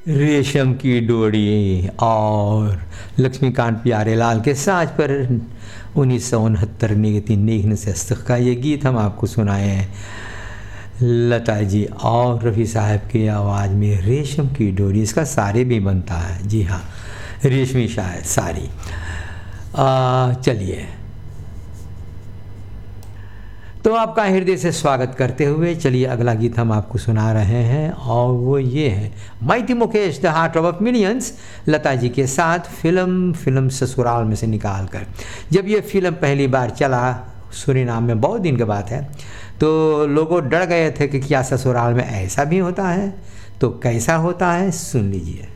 रेशम की डोरी और लक्ष्मीकांत प्यारेलाल के साज पर 1969 नेगन से का ये गीत हम आपको सुनाए हैं लता जी और रफ़ी साहब की आवाज़ में। रेशम की डोरी इसका सारे भी बनता है, जी हाँ, रेशमी शायद साड़ी। चलिए, तो आपका हृदय से स्वागत करते हुए चलिए अगला गीत हम आपको सुना रहे हैं और वो ये है mighty Mukesh the heart of millions, Lata ji के साथ फिल्म ससुराल में से निकाल कर। जब ये फिल्म पहली बार चला सूरीनाम में, बहुत दिन के बात है, तो लोगों डर गए थे कि क्या ससुराल में ऐसा भी होता है, तो कैसा होता है सुन लीजिए।